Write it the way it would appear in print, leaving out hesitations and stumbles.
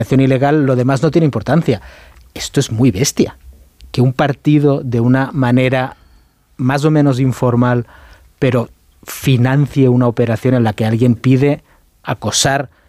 ilegal, lo demás no tiene importancia. Esto es muy bestia. Que un partido, de una manera más o menos informal, pero financie una operación en la que alguien pide acosar